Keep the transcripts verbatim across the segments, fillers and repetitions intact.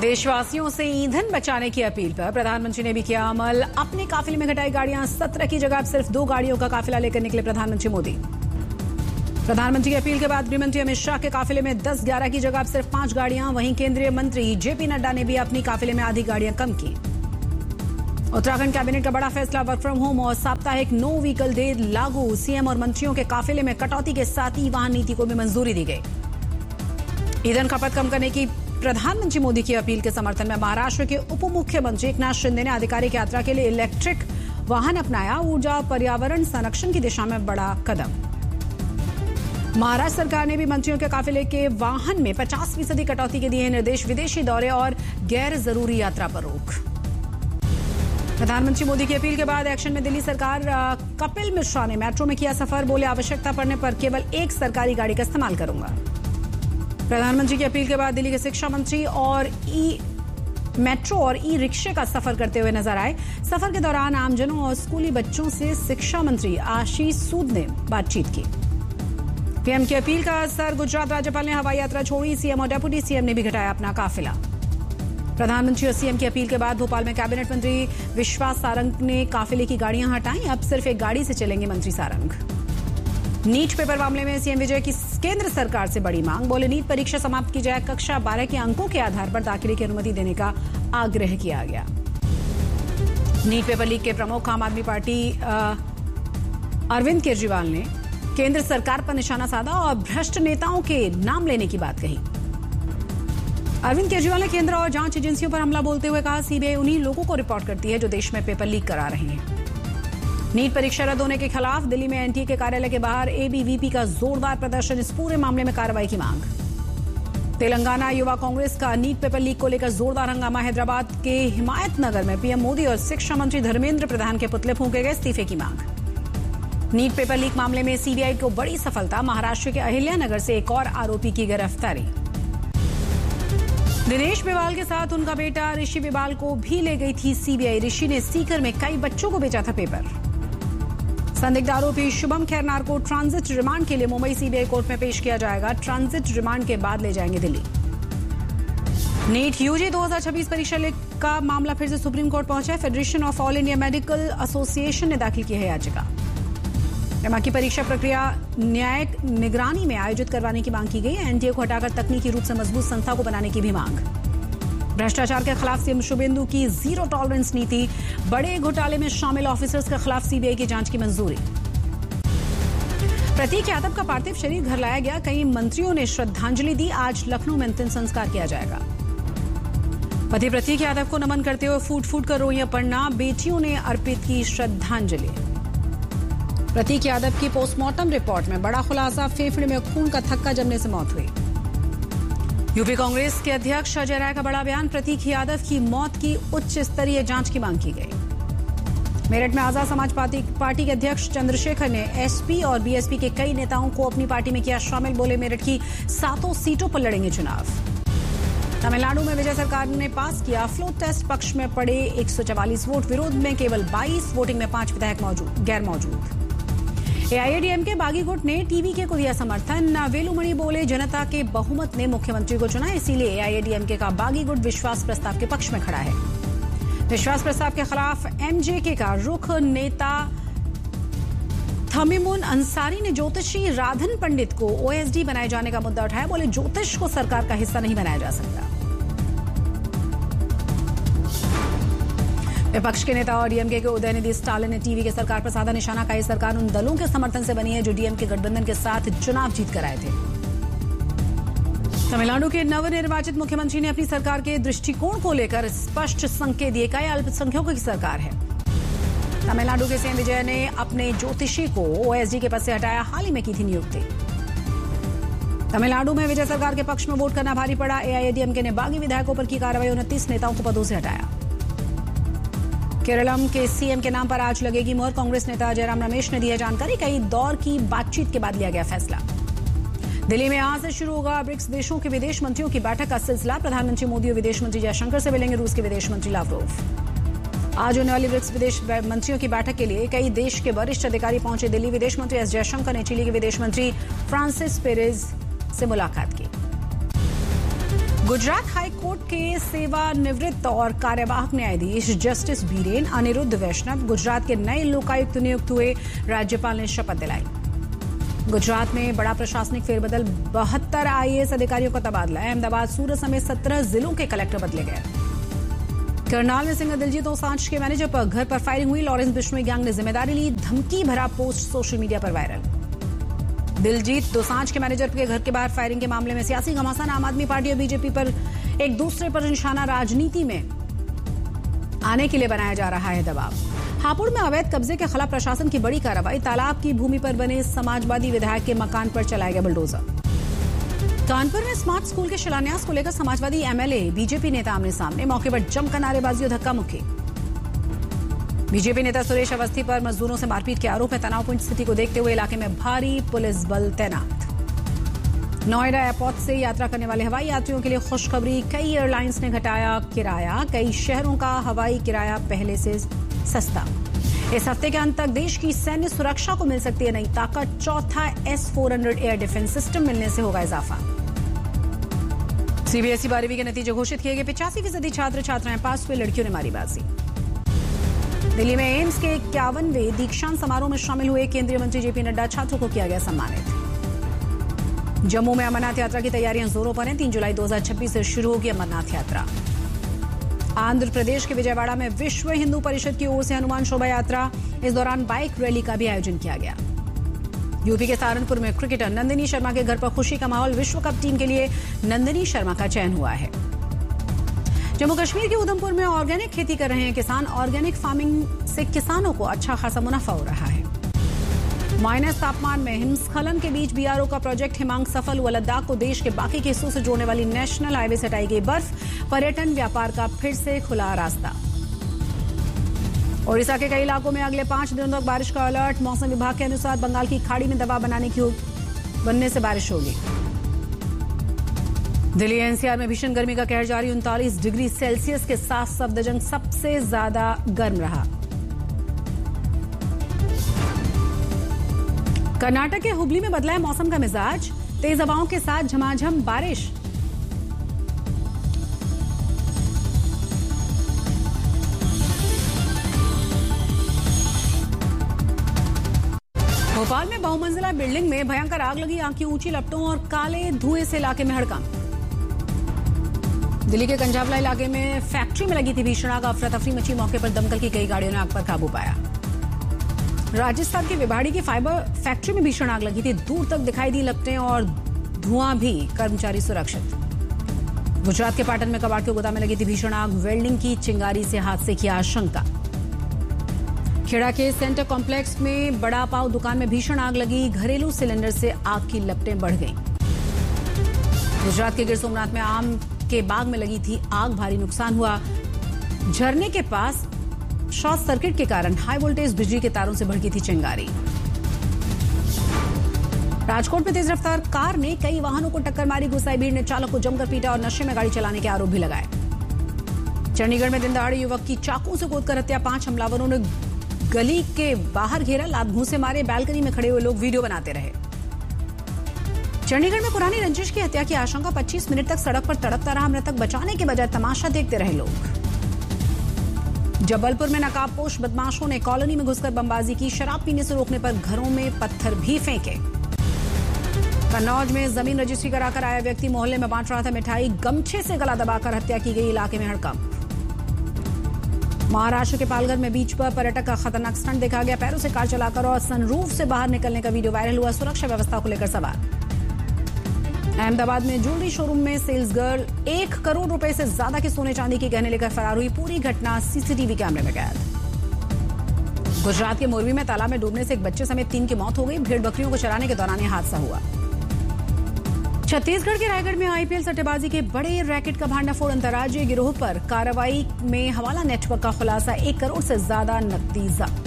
देशवासियों से ईंधन बचाने की अपील पर प्रधानमंत्री ने भी किया अमल। अपने काफिले में घटाई गाड़ियां, सत्रह की जगह अब सिर्फ दो गाड़ियों का काफिला लेकर निकले प्रधानमंत्री मोदी। प्रधानमंत्री की अपील के बाद गृहमंत्री अमित शाह के काफिले में दस ग्यारह की जगह अब सिर्फ पांच गाड़ियां। वहीं केंद्रीय मंत्री जेपी नड्डा ने भी अपनी काफिले में आधी गाड़ियां कम की। उत्तराखंड कैबिनेट का बड़ा फैसला, वर्क फ्रॉम होम और साप्ताहिक नो व्हीकल डे लागू। सीएम और मंत्रियों के काफिले में कटौती के साथ ही वाहन नीति को भी मंजूरी दी गई। ईंधन खपत कम करने की प्रधानमंत्री मोदी की अपील के समर्थन में महाराष्ट्र के उप मुख्यमंत्री एकनाथ शिंदे ने आधिकारिक यात्रा के लिए इलेक्ट्रिक वाहन अपनाया। ऊर्जा और पर्यावरण संरक्षण की दिशा में बड़ा कदम। महाराष्ट्र सरकार ने भी मंत्रियों के काफिले के वाहन में पचास फीसदी कटौती के दिए निर्देश। विदेशी दौरे और गैर जरूरी यात्रा पर रोक। प्रधानमंत्री मोदी की अपील के बाद एक्शन में दिल्ली सरकार। कपिल मिश्रा ने मेट्रो में किया सफर, बोले आवश्यकता पड़ने पर केवल एक सरकारी गाड़ी का इस्तेमाल करूंगा। प्रधानमंत्री की अपील के बाद दिल्ली के शिक्षा मंत्री और ई मेट्रो और ई रिक्शे का सफर करते हुए नजर आए। सफर के दौरान आमजनों और स्कूली बच्चों से शिक्षा मंत्री आशीष सूद ने बातचीत की। पीएम की अपील का असर, गुजरात राज्यपाल ने हवाई यात्रा छोड़ी। सीएम और डेप्यूटी सीएम ने भी घटाया अपना काफिला। प्रधानमंत्री और सीएम की अपील के बाद भोपाल में कैबिनेट मंत्री विश्वास सारंग ने काफिले की गाड़ियां हटाई। अब सिर्फ एक गाड़ी से चलेंगे मंत्री सारंग। नीट पेपर मामले में सीएम विजय की केंद्र सरकार से बड़ी मांग, बोले नीट परीक्षा समाप्त की जाए। कक्षा बारह के अंकों के आधार पर दाखिले की अनुमति देने का आग्रह किया गया। नीट पेपर लीक के प्रमुख आम आदमी पार्टी अरविंद केजरीवाल ने केंद्र सरकार पर निशाना साधा और भ्रष्ट नेताओं के नाम लेने की बात कही। अरविंद केजरीवाल ने केंद्र और जांच एजेंसियों पर हमला बोलते हुए कहा, सीबीआई उन्हीं लोगों को रिपोर्ट करती है जो देश में पेपर लीक करा रहे हैं। नीट परीक्षा रद्द होने के खिलाफ दिल्ली में एनटीए के कार्यालय के बाहर एबीवीपी का जोरदार प्रदर्शन। इस पूरे मामले में कार्रवाई की मांग। तेलंगाना युवा कांग्रेस का नीट पेपर लीक को लेकर जोरदार हंगामा। हैदराबाद के हिमायतनगर में पीएम मोदी और शिक्षा मंत्री धर्मेंद्र प्रधान के पुतले फूंके गए। इस्तीफे की मांग। नीट पेपर लीक मामले में सीबीआई को बड़ी सफलता। महाराष्ट्र के अहिल्यानगर से एक और आरोपी की गिरफ्तारी। दिनेश बिवाल के साथ उनका बेटा ऋषि बिवाल को भी ले गई थी सीबीआई। ऋषि ने सीकर में कई बच्चों को बेचा था पेपर। संदिग्ध आरोपी शुभम खैरनार को ट्रांजिट रिमांड के लिए मुंबई सीबीआई कोर्ट में पेश किया जाएगा। ट्रांजिट रिमांड के बाद ले जाएंगे दिल्ली। नीट यूजी दो हज़ार छब्बीस परीक्षा लीक का मामला फिर से सुप्रीम कोर्ट पहुंचा है। Federation of all India medical association ने दाखिल की है याचिका। एमा की परीक्षा प्रक्रिया न्यायिक निगरानी में आयोजित करवाने की मांग की गई। एनटीए को हटाकर तकनीकी रूप से मजबूत संस्था को बनाने की भी मांग। भ्रष्टाचार के खिलाफ सीएम शुभेंदु की जीरो टॉलरेंस नीति। बड़े घोटाले में शामिल ऑफिसर्स के खिलाफ सीबीआई की जांच की मंजूरी। प्रतीक यादव का पार्थिव शरीर घर लाया गया। कई मंत्रियों ने श्रद्धांजलि दी। आज लखनऊ में अंतिम संस्कार किया जाएगा। पति प्रतीक यादव को नमन करते हुए फूट फूट कर रोई अपर्णा। बेटियों ने अर्पित की श्रद्धांजलि। प्रतीक यादव की पोस्टमार्टम रिपोर्ट में बड़ा खुलासा, फेफड़े में खून का थक्का जमने से मौत हुई। यूपी कांग्रेस के अध्यक्ष अजय राय का बड़ा बयान, प्रतीक यादव की मौत की उच्च स्तरीय जांच की मांग की गई। मेरठ में आजाद समाज पार्टी पार्टी के अध्यक्ष चंद्रशेखर ने एसपी और बीएसपी के कई नेताओं को अपनी पार्टी में किया शामिल। बोले मेरठ की सातों सीटों पर लड़ेंगे चुनाव। तमिलनाडु में विजय सरकार ने पास किया फ्लो टेस्ट, पक्ष में पड़े एक सौ चवालीस वोट, विरोध में केवल बाईस, वोटिंग में पांच विधायक मौजूद गैर मौजूद। एआईएडीएमके बागी गुट ने टीवीके को दिया समर्थन। वेलुमणि बोले जनता के बहुमत ने मुख्यमंत्री को चुना, इसीलिए एआईएडीएमके का बागी गुट विश्वास प्रस्ताव के पक्ष में खड़ा है। विश्वास प्रस्ताव के खिलाफ एमजेके का रुख। नेता थमीमुन अंसारी ने ज्योतिषी राधन पंडित को ओएसडी बनाए जाने का मुद्दा उठाया। बोले ज्योतिष को सरकार का हिस्सा नहीं बनाया जा सकता। विपक्ष के नेता और डीएमके के उदयनिधि स्टालिन ने टीवी के सरकार पर साधा निशाना। कहा, सरकार उन दलों के समर्थन से बनी है जो डीएमके गठबंधन के साथ चुनाव जीत कर आए थे। तमिलनाडु के नवनिर्वाचित मुख्यमंत्री ने अपनी सरकार के दृष्टिकोण को लेकर स्पष्ट संकेत दिए। कई अल्पसंख्यकों की सरकार है। तमिलनाडु के सीएम विजय ने अपने ज्योतिषी को ओएसडी के पद से हटाया। हाल ही में की थी नियुक्ति। तमिलनाडु में विजय सरकार के पक्ष में वोट करना भारी पड़ा। एआईएडीएमके ने बागी विधायकों पर की कार्रवाई। उनतीस नेताओं को पदों से हटाया। केरलम के सीएम के नाम पर आज लगेगी मोहर। कांग्रेस नेता जयराम रमेश ने दी है जानकारी। कई दौर की बातचीत के बाद लिया गया फैसला। दिल्ली में आज से शुरू होगा ब्रिक्स देशों के विदेश मंत्रियों की बैठक का सिलसिला। प्रधानमंत्री मोदी और विदेश मंत्री जयशंकर से मिलेंगे रूस के विदेश मंत्री लावरोव। आज होने वाली ब्रिक्स विदेश मंत्रियों की बैठक के लिए कई देश के वरिष्ठ अधिकारी पहुंचे दिल्ली। विदेश मंत्री एस जयशंकर ने चिली के विदेश मंत्री फ्रांसिस पेरेज से मुलाकात की। गुजरात हाई कोर्ट के सेवानिवृत्त और कार्यवाहक न्यायाधीश जस्टिस बीरेन अनिरुद्ध वैष्णव गुजरात के नए लोकायुक्त नियुक्त हुए। राज्यपाल ने शपथ दिलाई। गुजरात में बड़ा प्रशासनिक फेरबदल, बहत्तर आईएएस अधिकारियों का तबादला। अहमदाबाद, सूरत समेत सत्रह जिलों के कलेक्टर बदले गए। करनाल में सिंगर दिलजीत दोसांझ के मैनेजर पर घर पर फायरिंग हुई। लॉरेंस बिश्नोई गैंग ने जिम्मेदारी ली। धमकी भरा पोस्ट सोशल मीडिया पर वायरल। दिलजीत दोसांझ के मैनेजर के घर के बाहर फायरिंग के मामले में सियासी घमासान। आम आदमी पार्टी और बीजेपी पर एक दूसरे पर निशाना। राजनीति में आने के लिए बनाया जा रहा है दबाव। हापुड़ में अवैध कब्जे के खिलाफ प्रशासन की बड़ी कार्रवाई। तालाब की भूमि पर बने समाजवादी विधायक के मकान पर चलाया गया बुलडोजर। कानपुर में स्मार्ट स्कूल के शिलान्यास को लेकर समाजवादी एमएलए बीजेपी नेता आमने सामने। मौके पर जमकर नारेबाजी और धक्का मुक्की। बीजेपी नेता सुरेश अवस्थी पर मजदूरों से मारपीट के आरोप में तनावपूर्ण स्थिति को देखते हुए इलाके में भारी पुलिस बल तैनात। नोएडा एयरपोर्ट से यात्रा करने वाले हवाई यात्रियों के लिए खुशखबरी। कई एयरलाइंस ने घटाया किराया। कई शहरों का हवाई किराया पहले से सस्ता। इस हफ्ते के अंत तक देश की सैन्य सुरक्षा को मिल सकती है नई ताकत। चौथा S four hundred air defence system मिलने से होगा इजाफा। सीबीएसई बारहवीं के नतीजे घोषित किए गए। पिचासी फीसदी छात्र छात्राएं पास हुए। लड़कियों ने मारी बाजी। दिल्ली में एम्स के इक्यावनवें दीक्षांत समारोह में शामिल हुए केंद्रीय मंत्री जेपी नड्डा। छात्रों को किया गया सम्मानित। जम्मू में अमरनाथ यात्रा की तैयारियां जोरों पर हैं। तीन जुलाई दो हजार छब्बीस से शुरू होगी अमरनाथ यात्रा। आंध्र प्रदेश के विजयवाड़ा में विश्व हिंदू परिषद की ओर से हनुमान शोभा यात्रा। इस दौरान बाइक रैली का भी आयोजन किया गया। यूपी के सहारनपुर में क्रिकेटर नंदिनी शर्मा के घर पर खुशी का माहौल। विश्व कप टीम के लिए नंदिनी शर्मा का चयन हुआ है। जम्मू कश्मीर के उधमपुर में ऑर्गेनिक खेती कर रहे हैं किसान। ऑर्गेनिक फार्मिंग से किसानों को अच्छा खासा मुनाफा हो रहा है। माइनस तापमान में हिमस्खलन के बीच बीआरओ का प्रोजेक्ट हिमांक सफल हुआ। लद्दाख को देश के बाकी के हिस्सों से जोड़ने वाली नेशनल हाईवे से हटाई गई बर्फ। पर्यटन व्यापार का फिर से खुला रास्ता। ओडिशा के कई इलाकों में अगले पांच दिनों तक बारिश का अलर्ट। मौसम विभाग के अनुसार बंगाल की खाड़ी में दबाव बनाने की बनने से बारिश होगी। दिल्ली एनसीआर में भीषण गर्मी का कहर जारी। उनतालीस डिग्री सेल्सियस के साथ सफदरजंग सबसे ज्यादा गर्म रहा। कर्नाटक के हुबली में बदला है मौसम का मिजाज। तेज हवाओं के साथ झमाझम बारिश। भोपाल में बहुमंजिला बिल्डिंग में भयंकर आग लगी। आग की ऊंची लपटों और काले धुएं से इलाके में हड़कंप। दिल्ली के कंजावला इलाके में फैक्ट्री में लगी थी भीषण आग। अफरा तफरी मची। मौके पर दमकल की कई गाड़ियों ने आग पर काबू पाया। राजस्थान के विभाड़ी की फाइबर फैक्ट्री में भीषण आग लगी थी। दूर तक दिखाई दी लपटें और धुआं भी। कर्मचारी सुरक्षित। गुजरात के पाटन में कबाड़ के गोदाम में लगी थी भीषण आग। वेल्डिंग की चिंगारी से हादसे की आशंका। खेड़ा के सेंटर कॉम्प्लेक्स में बड़ा पाव दुकान में भीषण आग लगी। घरेलू सिलेंडर से आग की लपटें बढ़ गईं। गुजरात के गिर सोमनाथ में आम के बाग में लगी थी आग। भारी नुकसान हुआ। झरने के पास शॉर्ट सर्किट के कारण हाई वोल्टेज बिजली के तारों से भड़की थी चिंगारी। राजकोट में तेज रफ्तार कार ने कई वाहनों को टक्कर मारी। गुस्साई भीड़ ने चालक को जमकर पीटा और नशे में गाड़ी चलाने के आरोप भी लगाए। चंडीगढ़ में दिन दहाड़े युवक की चाकू से गोदकर हत्या। पांच हमलावरों ने गली के बाहर घेरा। लात घूंसे मारे। बैल्कनी में खड़े हुए लोग वीडियो बनाते रहे। चंडीगढ़ में पुरानी रंजिश की हत्या की आशंका। पच्चीस मिनट तक सड़क पर तड़पता रहा मृतक। बचाने के बजाय तमाशा देखते रहे लोग। जबलपुर में नकाबपोश बदमाशों ने कॉलोनी में घुसकर बमबाजी की। शराब पीने से रोकने पर घरों में पत्थर भी फेंके। कन्नौज में जमीन रजिस्ट्री कराकर आया व्यक्ति मोहल्ले में बांट रहा था मिठाई। गमछे से गला दबाकर हत्या की गई। इलाके में हड़कंप। महाराष्ट्र के पालघर में बीच पर पर्यटक का खतरनाक स्टंट देखा गया। पैरों से कार चलाकर और सनरूफ से बाहर निकलने का वीडियो वायरल हुआ। सुरक्षा व्यवस्था को लेकर सवाल। अहमदाबाद में ज्वेलरी शोरूम में सेल्स गर्ल एक करोड़ रुपए से ज्यादा के सोने चांदी के गहने लेकर फरार हुई। पूरी घटना सीसीटीवी कैमरे में कैद। गुजरात के मोरबी में तालाब में डूबने से एक बच्चे समेत तीन की मौत हो गई। भेड़ बकरियों को चराने के दौरान यह हादसा हुआ। छत्तीसगढ़ के रायगढ़ में आईपीएल सट्टेबाजी के बड़े रैकेट का भांडाफोड़। अंतर्राज्यीय गिरोह पर कार्रवाई में हवाला नेटवर्क का खुलासा। एक करोड़ से ज्यादा नकदी जब्त।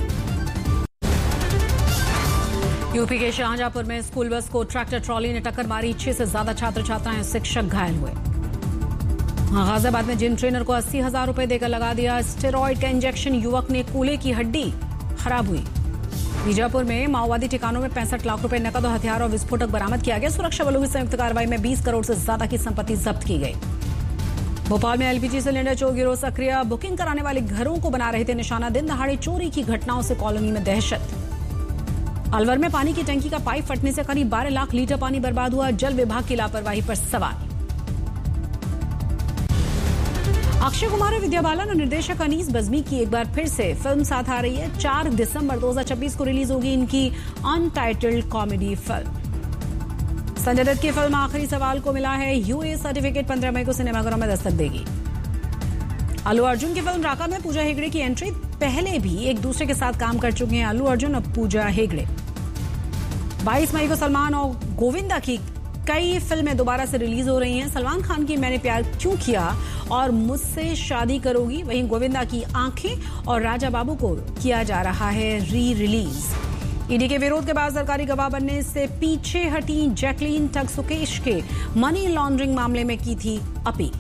यूपी के शाहजहांपुर में स्कूल बस को ट्रैक्टर ट्रॉली ने टक्कर मारी। छह से ज्यादा छात्र छात्राएं शिक्षक घायल हुए। गाजियाबाद में जिम ट्रेनर को अस्सी हजार रुपए देकर लगा दिया स्टेरॉइड का इंजेक्शन। युवक ने कूल्हे की हड्डी खराब हुई। बीजापुर में माओवादी ठिकानों में पैंसठ लाख रुपए नकद और हथियार और विस्फोटक बरामद किया गया। सुरक्षा बलों की संयुक्त कार्रवाई में बीस करोड़ से ज्यादा की संपत्ति जब्त की गई। भोपाल में एलपीजी सिलेंडर चोर गिरोह सक्रिय। बुकिंग कराने वाले घरों को बना रहे थे निशाना। दिन दहाड़े चोरी की घटनाओं से कॉलोनी में दहशत। अलवर में पानी की टंकी का पाइप फटने से करीब बारह लाख लीटर पानी बर्बाद हुआ। जल विभाग की लापरवाही पर सवाल। अक्षय कुमार और विद्या बालन और निर्देशक अनीस बज़्मी की एक बार फिर से फिल्म साथ आ रही है। चार दिसंबर दो हज़ार छब्बीस को रिलीज होगी इनकी untitled comedy film. Sanjay Dutt की फिल्म आखिरी सवाल को मिला है यूए सर्टिफिकेट। पंद्रह मई को सिनेमाघरों में दस्तक देगी। अल्लू अर्जुन की फिल्म राका में पूजा हेगड़े की एंट्री। पहले भी एक दूसरे के साथ काम कर चुके हैं अल्लू अर्जुन और पूजा हेगड़े। बाईस मई को सलमान और गोविंदा की कई फिल्में दोबारा से रिलीज हो रही हैं। सलमान खान की मैंने प्यार क्यों किया और मुझसे शादी करोगी, वहीं गोविंदा की आंखें और राजा बाबू को किया जा रहा है री रिलीज। ईडी के विरोध के बाद सरकारी गवाह बनने से पीछे हटी जैकलीन ठग सुकेश के मनी लॉन्ड्रिंग मामले में की थी अपील।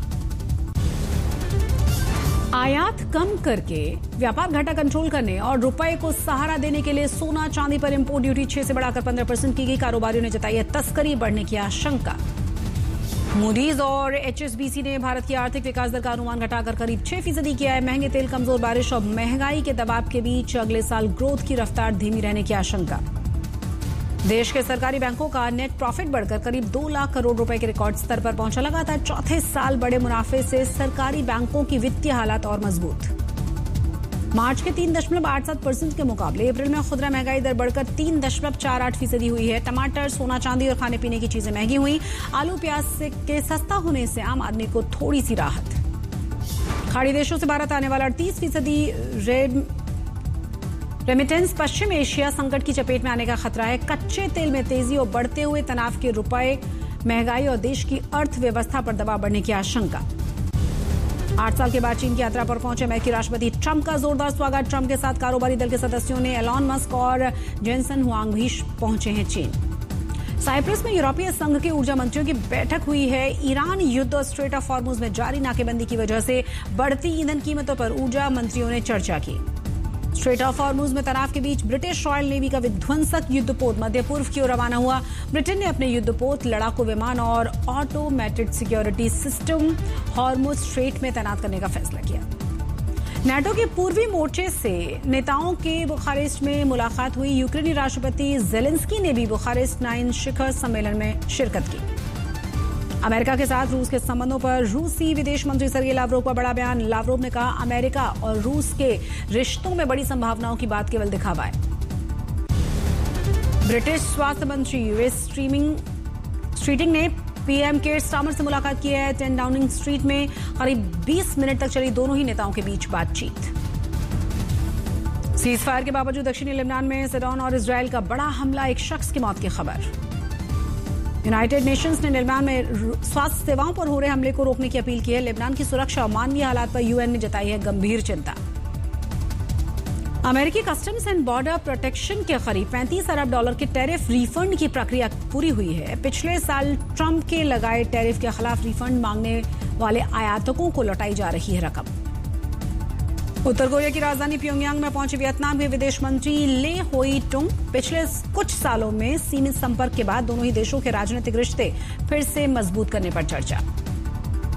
आयात कम करके व्यापार घाटा कंट्रोल करने और रुपए को सहारा देने के लिए सोना चांदी पर इंपोर्ट ड्यूटी छह से बढ़ाकर पंद्रह परसेंट की गई। कारोबारियों ने जताई है तस्करी बढ़ने की आशंका। मूडीज और एचएसबीसी ने भारत की आर्थिक विकास दर का अनुमान घटाकर करीब छह फीसदी किया है। महंगे तेल, कमजोर बारिश और महंगाई के दबाव के बीच अगले साल ग्रोथ की रफ्तार धीमी रहने की आशंका। देश के सरकारी बैंकों का नेट प्रॉफिट बढ़कर करीब दो लाख करोड़ रुपए के रिकॉर्ड स्तर पर पहुंचा। लगातार चौथे साल बड़े मुनाफे से सरकारी बैंकों की वित्तीय हालत और मजबूत। मार्च के तीन दशमलव आठ सात परसेंट के मुकाबले अप्रैल में खुदरा महंगाई दर बढ़कर तीन दशमलव चार आठ फीसदी हुई है। टमाटर, सोना चांदी और खाने पीने की चीजें महंगी हुई। आलू प्याज के सस्ता होने से आम आदमी को थोड़ी सी राहत। खाड़ी देशों से भारत आने वाला अड़तीस फीसदी रेड रेमिटेंस पश्चिम एशिया संकट की चपेट में आने का खतरा है। कच्चे तेल में तेजी और बढ़ते हुए तनाव के रुपए, महंगाई और देश की अर्थव्यवस्था पर दबाव बढ़ने की आशंका। आठ साल के बाद चीन की यात्रा पर पहुंचे अमेरिकी राष्ट्रपति ट्रंप का जोरदार स्वागत। ट्रंप के साथ कारोबारी दल के सदस्यों ने एलॉन मस्क और जेनसन हुआंग भी पहुंचे हैं चीन। साइप्रस में यूरोपीय संघ के ऊर्जा मंत्रियों की बैठक हुई है। ईरान युद्ध और स्ट्रेट ऑफ हॉर्मुज में जारी नाकेबंदी की वजह से बढ़ती ईंधन कीमतों पर ऊर्जा मंत्रियों ने चर्चा की। स्ट्रेट ऑफ हॉर्मुज में तनाव के बीच ब्रिटिश रॉयल नेवी का विध्वंसक युद्धपोत मध्य पूर्व की ओर रवाना हुआ। ब्रिटेन ने अपने युद्धपोत, लड़ाकू विमान और automated security system Hormuz strait में तैनात करने का फैसला किया। नाटो के पूर्वी मोर्चे से नेताओं के बुखारेस्ट में मुलाकात हुई। यूक्रेनी राष्ट्रपति जेलेंस्की ने भी बुखारेस्ट नाइन शिखर सम्मेलन में शिरकत की। अमेरिका के साथ रूस के संबंधों पर रूसी विदेश मंत्री सर्गेई लावरोव का बड़ा बयान। लावरोव ने कहा अमेरिका और रूस के रिश्तों में बड़ी संभावनाओं की बात केवल दिखावा है। ब्रिटिश स्वास्थ्य मंत्री वेस स्ट्रीमिंग स्ट्रीटिंग ने पीएम केयर स्टार्मर से मुलाकात की है। टेन डाउनिंग स्ट्रीट में करीब बीस मिनट तक चली दोनों ही नेताओं के बीच बातचीत। सीज फायर के बावजूद दक्षिणी लेबनान में सडॉन और इजरायल का बड़ा हमला, एक शख्स की मौत की खबर। यूनाइटेड नेशंस ने लेबनान में स्वास्थ्य सेवाओं पर हो रहे हमले को रोकने की अपील की है। लेबनान की सुरक्षा और मानवीय हालात पर यूएन ने जताई है गंभीर चिंता। अमेरिकी कस्टम्स एंड बॉर्डर प्रोटेक्शन के करीब पैंतीस अरब डॉलर के टैरिफ रिफंड की प्रक्रिया पूरी हुई है। पिछले साल ट्रंप के लगाए टैरिफ के खिलाफ रिफंड मांगने वाले आयातकों को लौटाई जा रही है रकम। उत्तर कोरिया की राजधानी प्योंगयांग में पहुंचे वियतनाम के विदेश मंत्री ले होई टुंग। पिछले कुछ सालों में सीमित संपर्क के बाद दोनों ही देशों के राजनीतिक रिश्ते फिर से मजबूत करने पर चर्चा।